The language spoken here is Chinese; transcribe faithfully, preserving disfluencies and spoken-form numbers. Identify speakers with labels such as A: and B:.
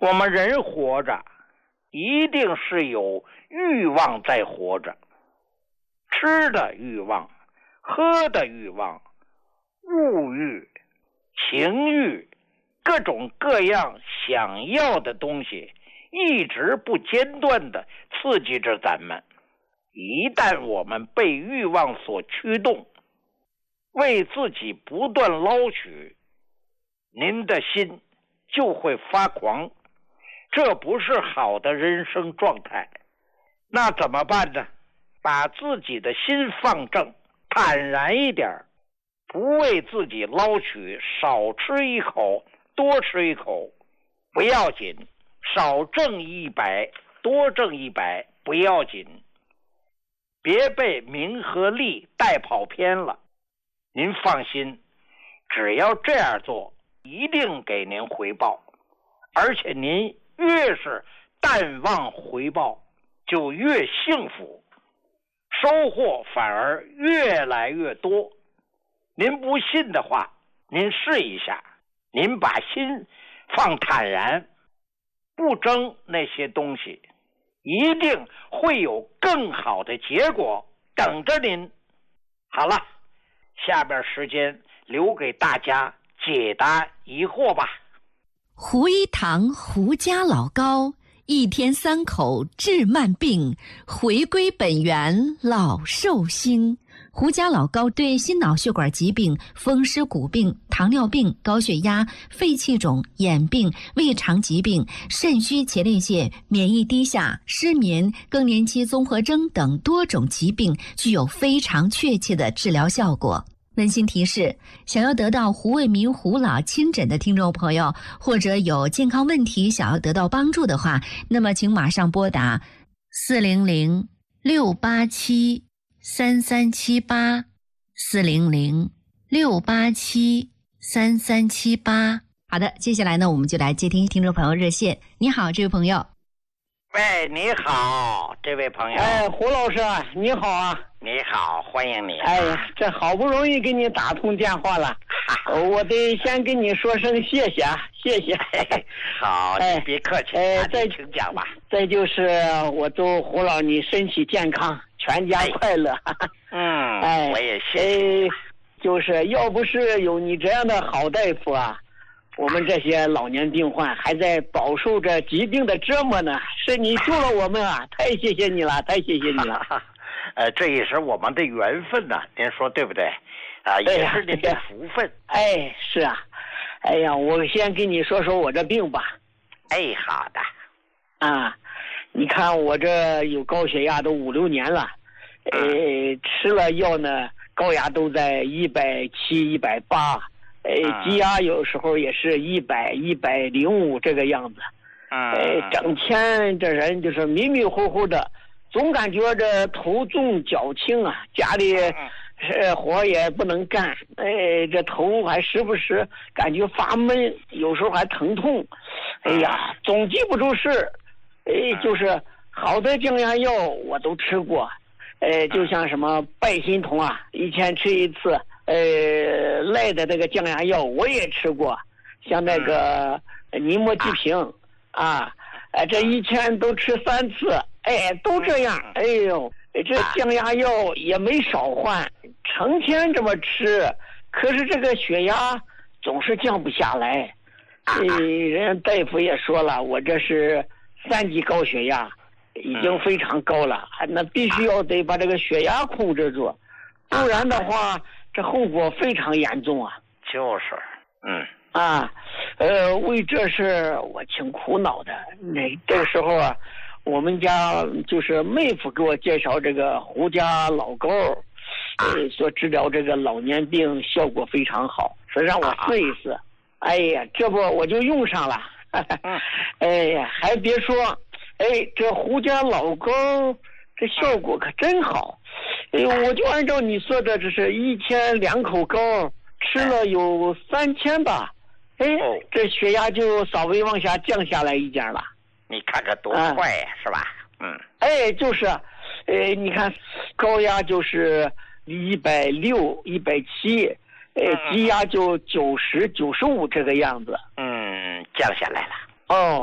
A: 我们人活着一定是有欲望在活着，吃的欲望，喝的欲望，物欲，情欲，各种各样想要的东西一直不间断地刺激着咱们。一旦我们被欲望所驱动，为自己不断捞取，您的心就会发狂，这不是好的人生状态。那怎么办呢？把自己的心放正，坦然一点，不为自己捞取，少吃一口多吃一口不要紧，少挣一百多挣一百不要紧，别被名和利带跑偏了。您放心，只要这样做，一定给您回报，而且您越是淡忘回报，就越幸福，收获反而越来越多。您不信的话，您试一下，您把心放坦然，不争那些东西，一定会有更好的结果等着您。好了，下边时间留给大家解答疑惑吧。
B: 胡一堂胡家老高，一天三口治慢病，回归本源老寿星。胡家老高对心脑血管疾病、风湿骨病、糖尿病、高血压、肺气肿、眼病、胃肠疾病、肾虚前列腺、免疫低下、失眠、更年期综合征等多种疾病具有非常确切的治疗效果。温馨提示，想要得到胡卫民胡老亲诊的听众朋友，或者有健康问题想要得到帮助的话，那么请马上拨打四零零六八七三三七八四零零六八七三三七八。好的，接下来呢，我们就来接听听众朋友热线。你好，这位朋友。
A: 喂，你好，这位朋友。
C: 哎，胡老师，你好啊！
A: 你好，欢迎你。
C: 哎呀，这好不容易给你打通电话了，我得先跟你说声谢谢啊，谢谢。
A: 好，你别客气，
C: 哎，
A: 啊、
C: 再
A: 请讲吧。
C: 再就是我祝胡老你身体健康，全家快乐。
A: 哎、嗯，
C: 哎，
A: 我也谢谢。
C: 哎，就是要不是有你这样的好大夫啊，我们这些老年病患还在饱受着疾病的折磨呢，是你救了我们啊！太谢谢你了，太谢谢你了。
A: 呃，这也是我们的缘分呐、啊，您说对不对？啊、呃，也是您的福分。
C: 哎，是啊。哎呀，我先跟你说说我这病吧。
A: 哎，好的。
C: 啊，你看我这有高血压都五六年了，呃，吃了药呢，高压都在一百七、一百八。哎，低压有时候也是一百、一百零五这个样子，哎，整天这人就是迷迷糊糊的，总感觉这头重脚轻啊，家里呃活也不能干，哎，这头还时不时感觉发闷，有时候还疼痛，哎呀，总记不住事，哎，就是好的降压药我都吃过，哎，就像什么拜心通啊，一天吃一次。呃，赖的那个降压药我也吃过，像那个尼莫济平啊，哎，这一天都吃三次，哎，都这样，哎呦，这降压药也没少换，成天这么吃，可是这个血压总是降不下来。哎，人大夫也说了，我这是三级高血压，已经非常高了，那必须要得把这个血压控制住，不然的话。这后果非常严重啊！
A: 就是，嗯
C: 啊，呃，为这事我挺苦恼的。那这个时候啊，我们家就是妹夫给我介绍这个胡家老高，呃，所治疗这个老年病效果非常好，说让我试一试。哎呀，这不我就用上了。哎呀，还别说，哎，这胡家老高这效果可真好。哎呦，我就按照你说的，这是一天两口膏，吃了有三天吧，哎，这血压就稍微往下降下来一点了。
A: 你看这多快呀、啊，是吧？嗯，
C: 哎，就是，呃，你看高压就是一百六、一百七，呃，低压就九十、九十五这个样子。
A: 嗯，降下来了。
C: 哦。